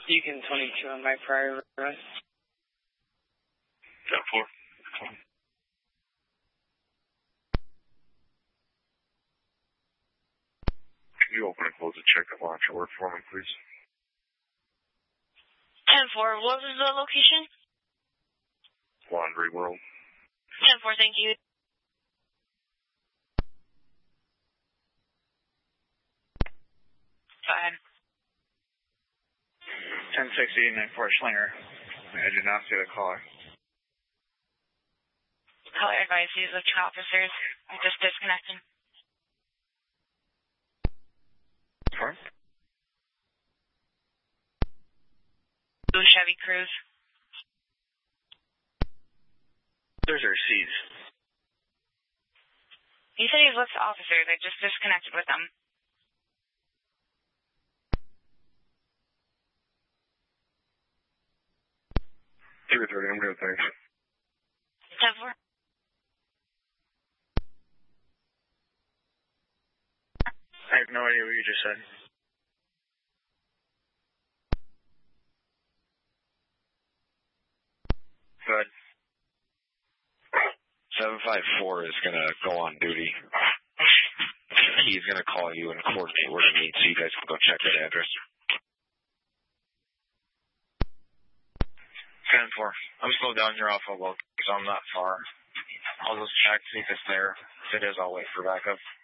Deacon 22 on my prior arrest. 10-4. Can you open and close the check and launch your work for me, please? 10-4. What was the location? Laundry World. 10-4, thank you. Go ahead. 10-6-94 Schlinger. I did not see the caller. Caller advice, these are two officers. I'm just disconnecting. Sorry? Blue Chevy Cruze. There's our C's. He said he's with the officers. I just disconnected with them. I'm good, thanks. 10-4. I have no idea what you just said. Good. 754 is going to go on duty. He's going to call you and coordinate where to meet so you guys can go check that address. 10-4. I'm slowed down here off of Oak because I'm not far. I'll just check, see if it's there. If it is, I'll wait for backup.